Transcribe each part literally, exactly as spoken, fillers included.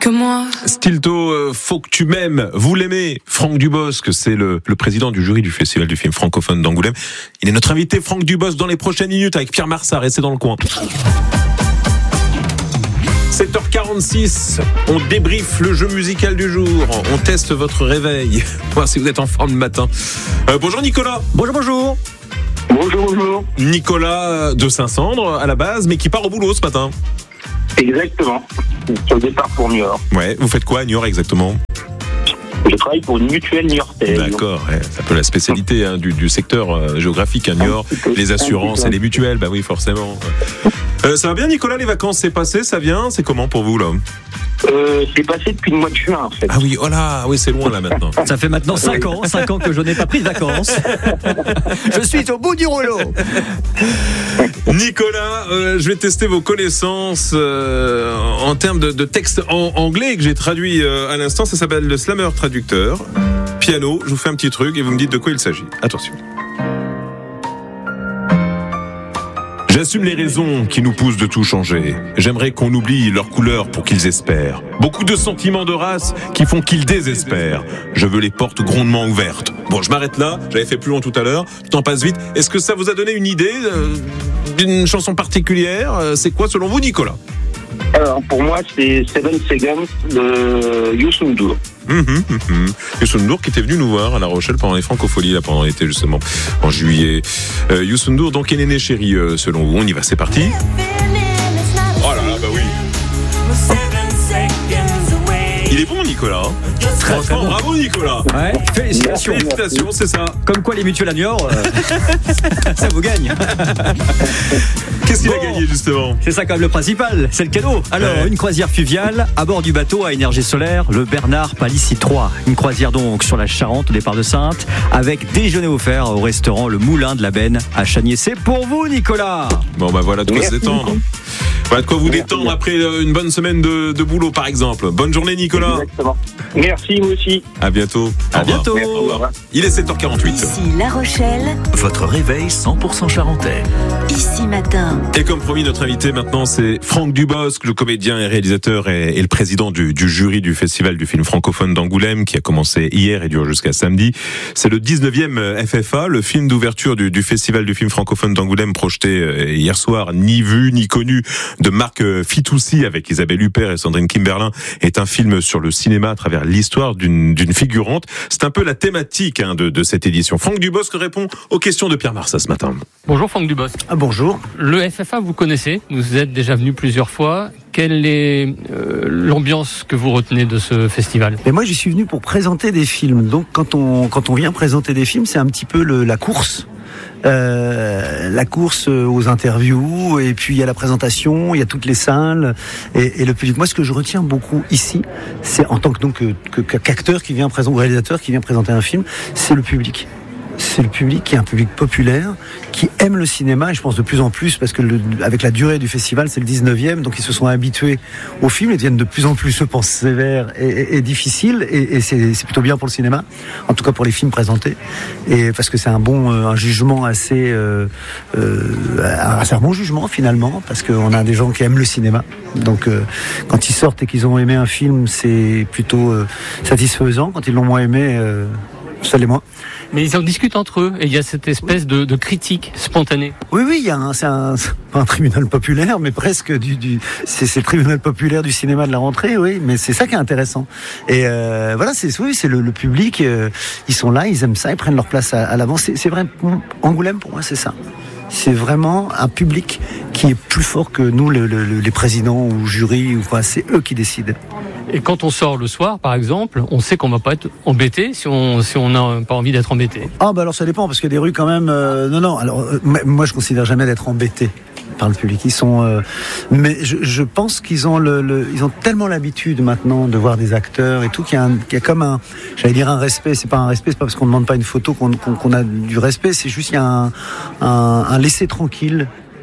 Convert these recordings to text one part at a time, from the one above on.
que moi. Stilto, euh, faut que tu m'aimes, vous l'aimez. Franck Dubosc, c'est le, le président du jury du Festival du film francophone d'Angoulême. Il est notre invité, Franck Dubosc, dans les prochaines minutes avec Pierre Marsat. Restez dans le coin. sept heures quarante-six, on débriefe le jeu musical du jour, on teste votre réveil, voir si vous êtes en forme le matin. Euh, bonjour Nicolas. Bonjour, bonjour. Bonjour, bonjour. Nicolas de Saint-Sandre à la base, mais qui part au boulot ce matin. Exactement, sur le départ pour Niort. Ouais, vous faites quoi à Niort exactement ? Je travaille pour une mutuelle niortaise. D'accord, ouais, c'est un peu la spécialité hein, du, du secteur euh, géographique à Niort, les assurances et les mutuelles, bah oui forcément. Euh, ça va bien Nicolas, les vacances c'est passé, ça vient, c'est comment pour vous là ? Euh, c'est passé depuis le mois de juin en fait. Ah oui, oh là, oui c'est loin là maintenant. Ça fait maintenant cinq ans, cinq ans que je n'ai pas pris de vacances. Je suis au bout du rouleau. Nicolas, euh, je vais tester vos connaissances euh, en termes de, de texte en anglais que j'ai traduit euh, à l'instant. Ça s'appelle le Slammer Traducteur. Piano, je vous fais un petit truc et vous me dites de quoi il s'agit. Attention. J'assume les raisons qui nous poussent de tout changer. J'aimerais qu'on oublie leurs couleurs pour qu'ils espèrent. Beaucoup de sentiments de race qui font qu'ils désespèrent. Je veux les portes grondement ouvertes. Bon, je m'arrête là. J'avais fait plus long tout à l'heure. Le temps passe vite. Est-ce que ça vous a donné une idée euh, d'une chanson particulière ? C'est quoi selon vous, Nicolas ? Alors pour moi c'est Seven Seconds de Youssou N'Dour. Mmh, mmh, mmh. Youssou N'Dour qui était venu nous voir à La Rochelle pendant les Francopholies, là pendant l'été justement, en juillet. Euh, Youssou N'Dour donc est néné chéri euh, selon vous. On y va, c'est parti. Oh là là, bah oui. Il est bon Nicolas. Très, très bon. Bravo Nicolas. Ouais, félicitations. Félicitations, c'est ça. Comme quoi les mutuelles à Niort, euh, ça vous gagne. Qu'est-ce qu'il Bon. a gagné justement ? C'est ça quand même le principal, c'est le cadeau. Alors, Ouais. une croisière fluviale à bord du bateau à énergie solaire, le Bernard Palissy trois. Une croisière donc sur la Charente au départ de Saintes, avec déjeuner offert au restaurant Le Moulin de la Benne à Chanier. C'est pour vous Nicolas. Bon bah voilà de quoi se Merci détendre. beaucoup. Voilà de quoi vous Merci. détendre après euh, une bonne semaine de, de boulot par exemple. Bonne journée Nicolas. Exactement. Merci vous aussi. À bientôt. À Au revoir. bientôt. Merci, au revoir. Il est sept heures quarante-huit. Ici La Rochelle, Votre réveil cent pour cent charentais. ici matin. Et comme promis, notre invité maintenant, c'est Franck Dubosc, le comédien et réalisateur et, et le président du, du jury du Festival du film francophone d'Angoulême, qui a commencé hier et dure jusqu'à samedi. C'est le dix-neuvième F F A, le film d'ouverture du, du Festival du film francophone d'Angoulême, projeté hier soir, ni vu ni connu, de Marc Fitoussi avec Isabelle Huppert et Sandrine Kimberlin, est un film sur le cinéma à travers l'histoire d'une, d'une figurante. C'est un peu la thématique hein, de, de cette édition. Franck Dubosc répond aux questions de Pierre Marsat ce matin. Bonjour Franck Dubosc. Ah, bonjour. Le F F A, vous connaissez, vous êtes déjà venu plusieurs fois. Quelle est euh, l'ambiance que vous retenez de ce festival ? Mais moi, j'y suis venu pour présenter des films. Donc, quand on quand on vient présenter des films, c'est un petit peu le, la course, euh, la course aux interviews. Et puis il y a la présentation, il y a toutes les salles et, et le public. Moi, ce que je retiens beaucoup ici, c'est en tant que donc que, que, qu'acteur qui vient présenter, ou réalisateur qui vient présenter un film, c'est le public. C'est le public qui est un public populaire, qui aime le cinéma, et je pense de plus en plus, parce que le, avec la durée du festival, c'est le dix-neuvième, donc ils se sont habitués au film, ils deviennent de plus en plus, je pense, sévères et, et, et difficiles, et, et c'est, c'est plutôt bien pour le cinéma, en tout cas pour les films présentés, et parce que c'est un bon, un jugement assez, euh, euh, c'est un bon jugement finalement, parce qu'on a des gens qui aiment le cinéma, donc euh, quand ils sortent et qu'ils ont aimé un film, c'est plutôt euh, satisfaisant. Quand ils l'ont moins aimé, euh, ça l'est moins. Mais ils en discutent entre eux et il y a cette espèce de, de critique spontanée. Oui, oui, il y a un, c'est un, c'est pas un tribunal populaire, mais presque du, du c'est, c'est le tribunal populaire du cinéma de la rentrée, oui, mais c'est ça qui est intéressant. Et euh, voilà, c'est, oui, c'est le, le public, euh, ils sont là, ils aiment ça, ils prennent leur place à, à l'avant. C'est, c'est vrai, Angoulême, pour moi, c'est ça. C'est vraiment un public qui est plus fort que nous, le, le, les présidents ou jurys, ou quoi. C'est eux qui décident. Et quand on sort le soir, par exemple, on sait qu'on va pas être embêté si on si on n'a pas envie d'être embêté. Ah bah alors ça dépend, parce qu'il y a des rues quand même. Euh, non, non. Alors euh, moi, je considère jamais d'être embêté par le public. Ils sont, euh, mais je, je pense qu'ils ont le, le, ils ont tellement l'habitude maintenant de voir des acteurs et tout qu'il y a, un, qu'il y a comme un, j'allais dire un respect. C'est pas un respect, c'est pas parce qu'on ne demande pas une photo qu'on, qu'on, qu'on a du respect. C'est juste qu'il y a un, un, un laisser tranquille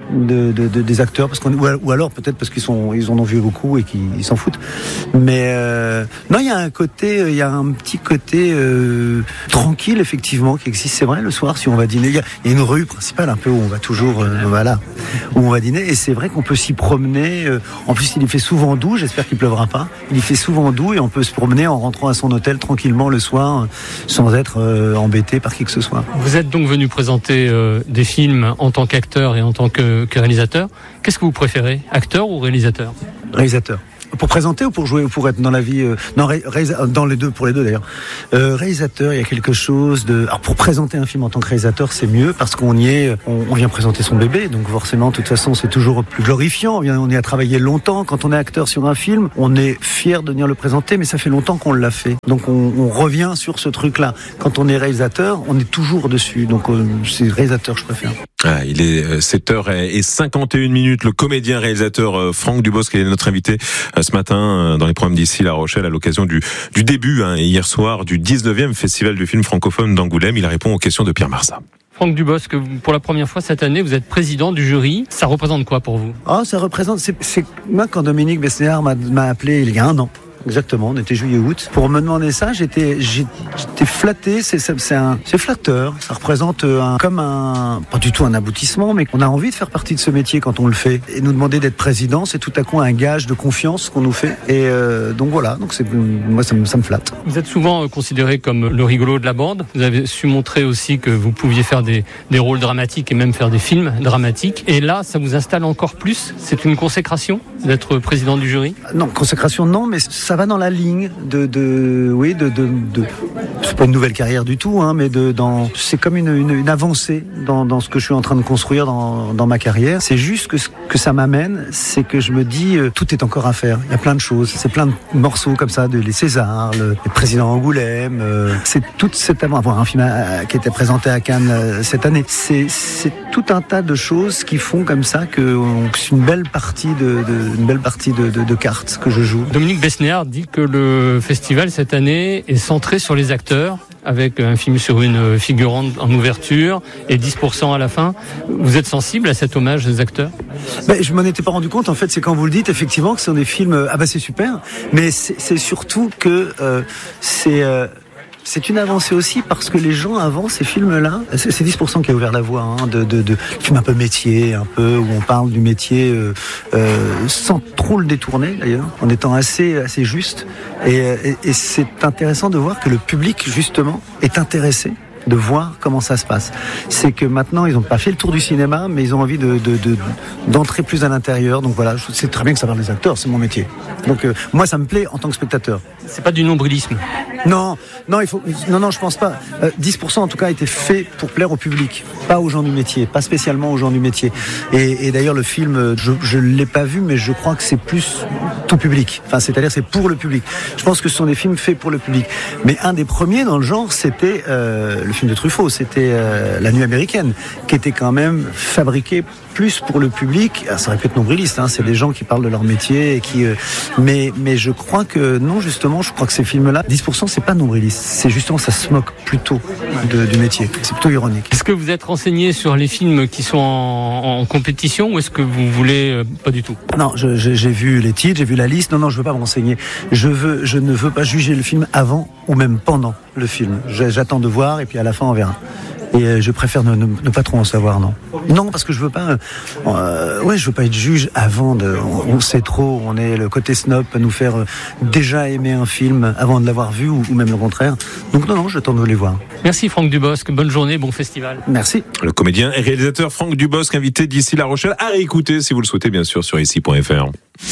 de, de, de des acteurs, parce qu'on ou alors peut-être parce qu'ils sont ils en ont vu beaucoup et qu'ils s'en foutent. Mais euh, non, il y a un côté, il y a un petit côté euh, tranquille effectivement qui existe. C'est vrai, le soir si on va dîner, il y a, il y a une rue principale un peu où on va toujours euh, voilà où on va dîner, et c'est vrai qu'on peut s'y promener. Euh, en plus, il y fait souvent doux. J'espère qu'il pleuvra pas. Il y fait souvent doux et on peut se promener en rentrant à son hôtel tranquillement le soir sans être euh, embêté par qui que ce soit. Vous êtes donc venu présenter euh, des films en tant qu'acteur et en tant que, que réalisateur. Qu'est-ce que vous préférez, acteur ou réalisateur ? Réalisateur. Pour présenter ou pour jouer ou pour être dans la vie euh, non, ré, ré, dans les deux, pour les deux d'ailleurs. Euh, réalisateur, il y a quelque chose de. Alors pour présenter un film en tant que réalisateur, c'est mieux parce qu'on y est, on, on vient présenter son bébé, donc forcément, de toute façon, c'est toujours plus glorifiant. On, vient, on y a travaillé longtemps. Quand on est acteur sur un film, on est fier de venir le présenter, mais ça fait longtemps qu'on l'a fait. Donc on, on revient sur ce truc-là. Quand on est réalisateur, on est toujours dessus. Donc euh, c'est réalisateur que je préfère. Ah, il est sept heures cinquante et une minutes. Le comédien réalisateur Franck Dubosc est notre invité ce matin dans les programmes d'ici La Rochelle à l'occasion du, du début, hein, hier soir, du dix-neuvième Festival du film francophone d'Angoulême. Il répond aux questions de Pierre Marsat. Franck Dubosc, pour la première fois cette année, vous êtes président du jury. Ça représente quoi pour vous ? Ah, ça représente. C'est, c'est moi quand Dominique Besnéard m'a, m'a appelé il y a un an. Exactement, on était juillet-août. Pour me demander ça, j'étais, j'étais flatté. C'est, c'est, c'est, un, c'est flatteur. Ça représente un, comme un, pas du tout un aboutissement, mais on a envie de faire partie de ce métier quand on le fait. Et nous demander d'être président, c'est tout à coup un gage de confiance qu'on nous fait. Et euh, donc voilà, donc c'est, moi ça me, ça me flatte. Vous êtes souvent considéré comme le rigolo de la bande. Vous avez su montrer aussi que vous pouviez faire des, des rôles dramatiques et même faire des films dramatiques. Et là, ça vous installe encore plus. C'est une consécration d'être président du jury ? Non, consécration non, mais ça va dans la ligne de, de oui, de, de, de, c'est pas une nouvelle carrière du tout, hein, mais de, dans, c'est comme une, une, une avancée dans, dans ce que je suis en train de construire dans, dans ma carrière. C'est juste que ce que ça m'amène, c'est que je me dis, euh, tout est encore à faire. Il y a plein de choses, c'est plein de morceaux comme ça, de les Césars, le, le président Angoulême, euh, c'est toute cette avoir un film à, à, qui était présenté à Cannes euh, cette année. C'est, c'est tout un tas de choses qui font comme ça que on, c'est une belle partie de, de une belle partie de, de, de cartes que je joue. Dominique Besnéard dit que le festival cette année est centré sur les acteurs, avec un film sur une figurante en ouverture et dix pour cent à la fin. Vous êtes sensible à cet hommage des acteurs ? Ben, je m'en étais pas rendu compte. En fait, c'est quand vous le dites, effectivement, que ce sont des films. Ah bah c'est super. Mais c'est, c'est surtout que euh, c'est. Euh, C'est une avancée aussi parce que les gens avant ces films-là, c'est, c'est dix pour cent qui a ouvert la voie, hein, de, de, de films un peu métier, un peu où on parle du métier euh, euh, sans trop le détourner d'ailleurs, en étant assez assez juste. Et, et, et c'est intéressant de voir que le public justement est intéressé de voir comment ça se passe. C'est que maintenant, ils n'ont pas fait le tour du cinéma, mais ils ont envie de, de, de, d'entrer plus à l'intérieur. Donc voilà, c'est très bien que ça parle des acteurs, c'est mon métier. Donc euh, moi, ça me plaît en tant que spectateur. C'est pas du nombrilisme. Non, non, il faut, non, non, je pense pas. Euh, dix pour cent en tout cas a été fait pour plaire au public, pas aux gens du métier, pas spécialement aux gens du métier. Et, et d'ailleurs, le film, je, je l'ai pas vu, mais je crois que c'est plus tout public. Enfin, c'est-à-dire c'est pour le public. Je pense que ce sont des films faits pour le public. Mais un des premiers dans le genre, c'était euh, le film de Truffaut, c'était euh, La Nuit américaine, qui était quand même fabriqué plus pour le public. Alors, ça aurait pu être nombriliste, hein, c'est des gens qui parlent de leur métier et qui. Euh, mais mais je crois que non, justement, je crois que ces films-là, dix pour cent, c'est pas nombriliste. C'est justement, ça se moque plutôt de, du métier. C'est plutôt ironique. Est-ce que vous êtes renseigné sur les films qui sont en, en compétition ou est-ce que vous voulez euh, pas du tout ? Non, je, je, j'ai vu les titres, j'ai vu la liste. Non, non, je veux pas me renseigner. Je veux, je ne veux pas juger le film avant ou même pendant le film. J'attends de voir et puis à la fin on verra. Et je préfère ne, ne, ne pas trop en savoir, non. Non, parce que je veux pas. Euh, ouais, je veux pas être juge avant de. On, on sait trop. On est le côté snob peut nous faire euh, déjà aimer un film avant de l'avoir vu ou, ou même le contraire. Donc non, non, j'attends de les voir. Merci Franck Dubosc. Bonne journée, bon festival. Merci. Le comédien et réalisateur Franck Dubosc, invité d'ici La Rochelle, à réécouter si vous le souhaitez, bien sûr, sur ici point f r.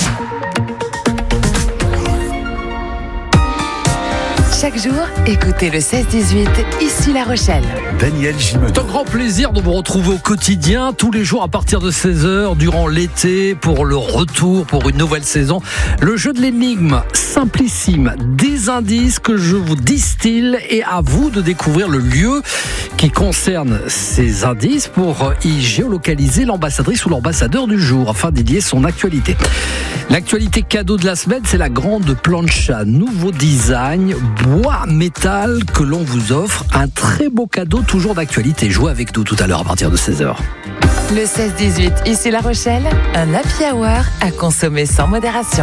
Chaque jour, écoutez le seize dix-huit, ici La Rochelle. Daniel Gimeno. C'est un grand plaisir de vous retrouver au quotidien, tous les jours à partir de seize heures, durant l'été, pour le retour, pour une nouvelle saison. Le jeu de l'énigme, simplissime. Des indices que je vous distille et à vous de découvrir le lieu qui concerne ces indices pour y géolocaliser l'ambassadrice ou l'ambassadeur du jour afin d'y lier son actualité. L'actualité cadeau de la semaine, c'est la grande plancha. Nouveau design, bois, métal que l'on vous offre. Un très beau cadeau, toujours d'actualité. Jouez avec nous tout à l'heure à partir de seize heures. Le seize dix-huit, ici La Rochelle, un happy hour à consommer sans modération.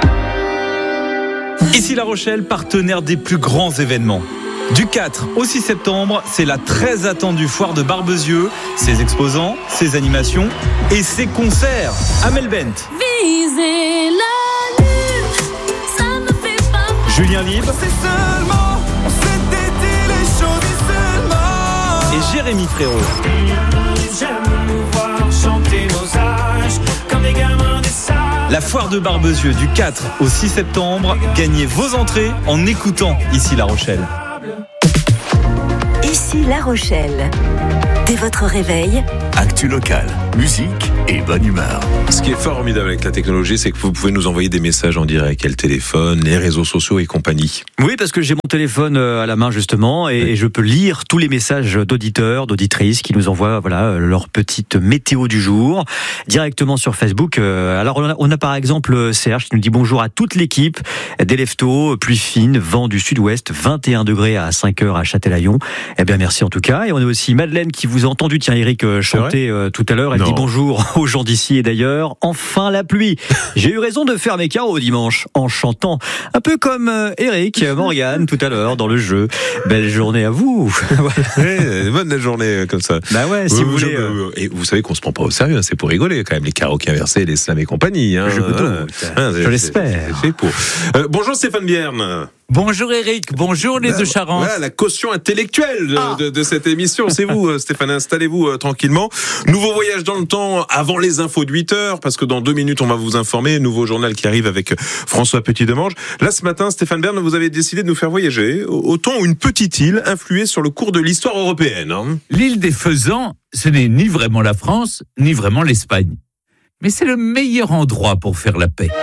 Ici La Rochelle, partenaire des plus grands événements. Du quatre au six septembre, c'est la très attendue foire de Barbezieux, ses exposants, ses animations et ses concerts. Amel Bent, Viser la lune, ça me fait pas. Julien Libre C'est seulement, on s'était dit les choses seulement. et Jérémy Frérot. J'aime nous voir chanter nos âges comme des gamins des sages. La foire de Barbezieux du quatre au six septembre, gagnez vos entrées en écoutant Ici La Rochelle. Ici La Rochelle. Dès votre réveil, Actu locale, musique et bonne humeur. Ce qui est formidable avec la technologie, c'est que vous pouvez nous envoyer des messages en direct, quel téléphone, les réseaux sociaux et compagnie. Oui, parce que j'ai mon téléphone à la main justement et, oui. et je peux lire tous les messages d'auditeurs, d'auditrices qui nous envoient voilà leur petite météo du jour directement sur Facebook. Alors on a, on a par exemple Serge qui nous dit bonjour à toute l'équipe des Leftos, pluie fine, vent du sud-ouest, vingt et un degrés à cinq heures à Châtelaillon. Eh bien merci en tout cas. Et on a aussi Madeleine qui vous a entendu, tiens Eric, chanter euh, tout à l'heure. Elle non. dit bonjour aux gens d'ici et d'ailleurs. Enfin la pluie. J'ai eu raison de faire mes carreaux dimanche en chantant. Un peu comme euh, Eric, Morgane tout à l'heure dans le jeu. Belle journée à vous. Ouais, bonne journée comme ça. Bah ouais, si euh, vous voulez. Je, euh... Et vous savez qu'on se prend pas au sérieux, hein, c'est pour rigoler quand même. Les carreaux qui inversés, les slams et compagnie. Hein, je voilà. hein, je l'espère. C'est, c'est pour. Euh, bonjour Stéphane Bierne. Bonjour Eric, bonjour les bah, deux Charentes. Voilà la caution intellectuelle de, ah. de, de cette émission, c'est vous Stéphane, installez-vous euh, tranquillement. Nouveau voyage dans le temps avant les infos de huit heures, parce que dans deux minutes on va vous informer, nouveau journal qui arrive avec François Petit-Demange. Là ce matin, Stéphane Bern, vous avez décidé de nous faire voyager au temps où une petite île influait sur le cours de l'histoire européenne. Hein. L'île des Faisans, ce n'est ni vraiment la France, ni vraiment l'Espagne. Mais c'est le meilleur endroit pour faire la paix.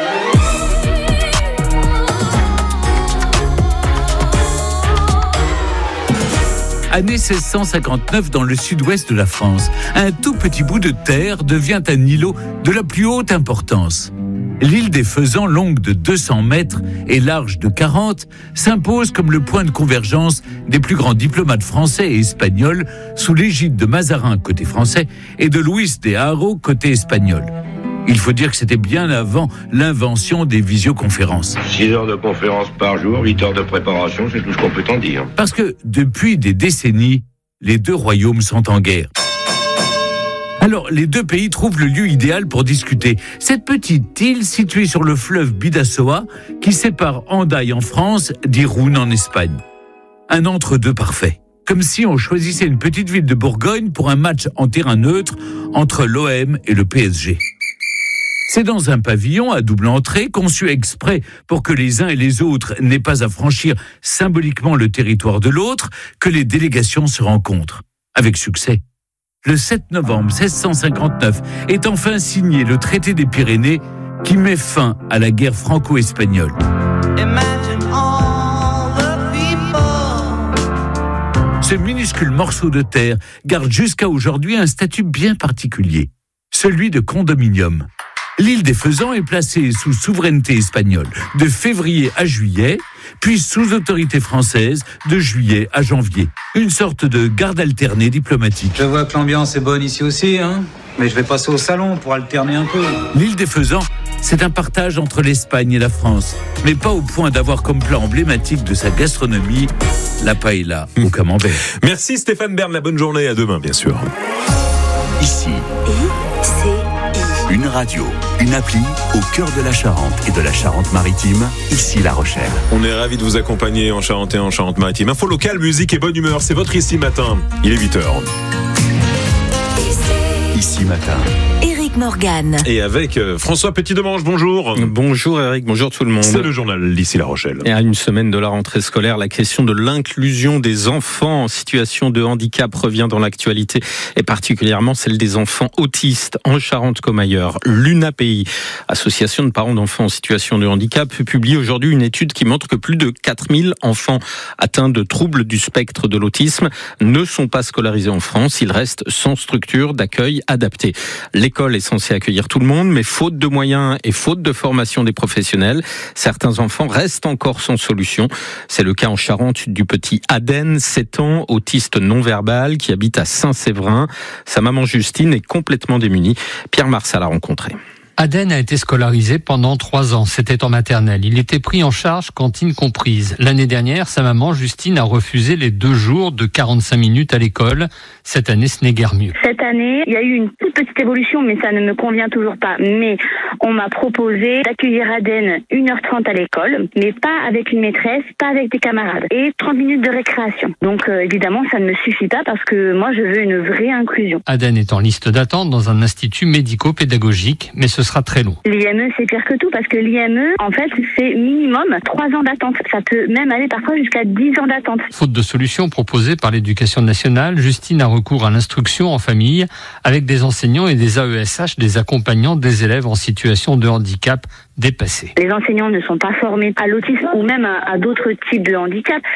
Année seize cent cinquante-neuf, dans le sud-ouest de la France, un tout petit bout de terre devient un îlot de la plus haute importance. L'île des Faisans, longue de deux cents mètres et large de quarante, s'impose comme le point de convergence des plus grands diplomates français et espagnols sous l'égide de Mazarin côté français et de Luis de Haro côté espagnol. Il faut dire que c'était bien avant l'invention des visioconférences. six heures de conférence par jour, huit heures de préparation, c'est tout ce qu'on peut en dire. Parce que depuis des décennies, les deux royaumes sont en guerre. Alors, les deux pays trouvent le lieu idéal pour discuter. Cette petite île située sur le fleuve Bidassoa, qui sépare Hendaye en France d'Irún en Espagne. Un entre-deux parfait. Comme si on choisissait une petite ville de Bourgogne pour un match en terrain neutre entre l'O M et le P S G. C'est dans un pavillon à double entrée, conçu exprès pour que les uns et les autres n'aient pas à franchir symboliquement le territoire de l'autre, que les délégations se rencontrent. Avec succès. Le sept novembre seize cent cinquante-neuf est enfin signé le traité des Pyrénées qui met fin à la guerre franco-espagnole. Ce minuscule morceau de terre garde jusqu'à aujourd'hui un statut bien particulier, celui de condominium. L'île des Faisans est placée sous souveraineté espagnole de février à juillet, puis sous autorité française de juillet à janvier. Une sorte de garde alternée diplomatique. Je vois que l'ambiance est bonne ici aussi, hein, mais je vais passer au salon pour alterner un peu. L'île des Faisans, c'est un partage entre l'Espagne et la France, mais pas au point d'avoir comme plat emblématique de sa gastronomie la paella au camembert. Merci Stéphane Bern, la bonne journée, à demain bien sûr. Ici. I, C, I. Une radio, une appli au cœur de la Charente et de la Charente-Maritime, ici La Rochelle. On est ravis de vous accompagner en Charente et en Charente-Maritime. Info locale, musique et bonne humeur, c'est votre Ici Matin. Il est huit heures. Ici Matin. Eric Patrick Morgan. Et avec euh, François Petit-Demange, bonjour. Bonjour Eric, bonjour tout le monde. C'est le journal d'ici La Rochelle. Et à une semaine de la rentrée scolaire, la question de l'inclusion des enfants en situation de handicap revient dans l'actualité, et particulièrement celle des enfants autistes en Charente comme ailleurs. L'U N A P I, association de parents d'enfants en situation de handicap, publie aujourd'hui une étude qui montre que plus de quatre mille enfants atteints de troubles du spectre de l'autisme ne sont pas scolarisés en France. Ils restent sans structure d'accueil adaptée. L'école est censée accueillir tout le monde, mais faute de moyens et faute de formation des professionnels, certains enfants restent encore sans solution. C'est le cas en Charente du petit Aden, sept ans, autiste non-verbal, qui habite à Saint-Séverin. Sa maman Justine est complètement démunie. Pierre Marsal l'a rencontré. Aden a été scolarisé pendant trois ans. C'était en maternelle. Il était pris en charge, cantine comprise. L'année dernière, sa maman, Justine, a refusé les deux jours de quarante-cinq minutes à l'école. Cette année, ce n'est guère mieux. Cette année, il y a eu une toute petite évolution, mais ça ne me convient toujours pas. Mais on m'a proposé d'accueillir Aden une heure trente à l'école, mais pas avec une maîtresse, pas avec des camarades. Et trente minutes de récréation. Donc euh, évidemment, ça ne me suffit pas parce que moi, je veux une vraie inclusion. Aden est en liste d'attente dans un institut médico-pédagogique, mais ce sera très long. L'I M E, c'est pire que tout parce que l'I M E, en fait, c'est minimum trois ans d'attente. Ça peut même aller parfois jusqu'à dix ans d'attente. Faute de solution proposée par l'Éducation nationale, Justine a recours à l'instruction en famille avec des enseignants et des A E S H, des accompagnants des élèves en situation de handicap dépassés. Les enseignants ne sont pas formés à l'autisme ou même à, à d'autres types de handicap.